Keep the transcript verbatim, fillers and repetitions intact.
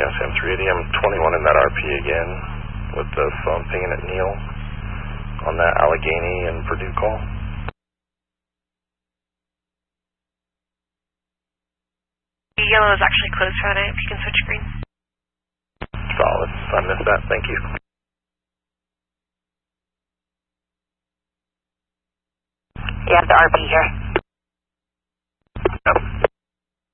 Yes, M three eighty, I'm twenty-one in that R P again with the phone pinging at Neil on that Allegheny and Purdue call. Yellow is actually closed for the night, if you can switch green. Solid. I missed that. Thank you. You have the R P here.